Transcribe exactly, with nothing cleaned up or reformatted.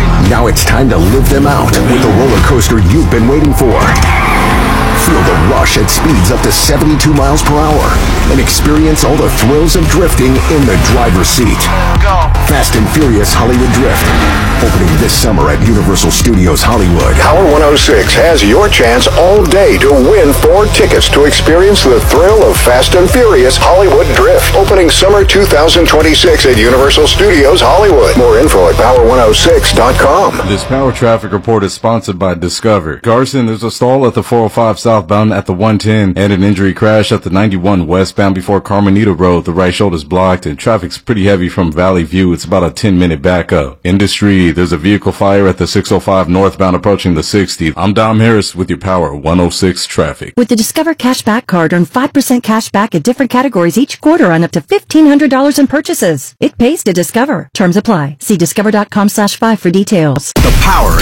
Now it's time to live them out with the roller coaster you've been waiting for. Feel the rush at speeds up to seventy-two miles per hour and experience all the thrills of drifting in the driver's seat. Fast and Furious Hollywood Drift, opening this summer at Universal Studios Hollywood. Power one oh six has your chance all day to win four tickets to experience the thrill of Fast and Furious Hollywood Drift, opening summer two thousand twenty-six at Universal Studios Hollywood. More info at power one oh six dot com. This Power Traffic Report is sponsored by Discover. Garson, there's a stall at the four oh five southbound at the one ten and an injury crash at the ninety-one westbound before Carmenita Road. The right shoulder's blocked and traffic's pretty heavy from Valley View. It's about a ten minute backup. Industry, there's a vehicle fire at the six oh five northbound approaching the sixty. I'm Dom Harris with your Power one oh six Traffic. With the Discover Cashback Card, earn five percent cash back at different categories each quarter on up to fifteen hundred dollars in purchases. It pays to Discover. Terms apply. See discover dot com slash five for details. The Power